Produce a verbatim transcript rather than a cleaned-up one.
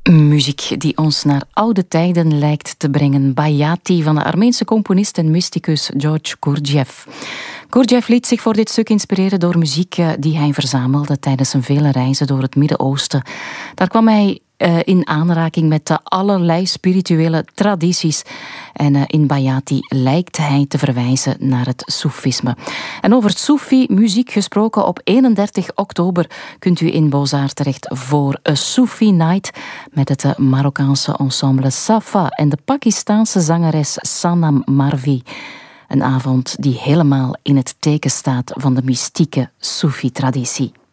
Muziek die ons naar oude tijden lijkt te brengen. Bayati van de Armeense componist en mysticus George Gurdjieff. Gurdjieff liet zich voor dit stuk inspireren door muziek die hij verzamelde tijdens zijn vele reizen door het Midden-Oosten. Daar kwam hij uh, in aanraking met de allerlei spirituele tradities. En uh, in Bayati lijkt hij te verwijzen naar het soefisme. En over Soefi-muziek gesproken, op eenendertig oktober kunt u in Beaux-Arts terecht voor A Sufi Night met het uh, Marokkaanse ensemble Safa en de Pakistaanse zangeres Sanam Marvi. Een avond die helemaal in het teken staat van de mystieke Soefi-traditie.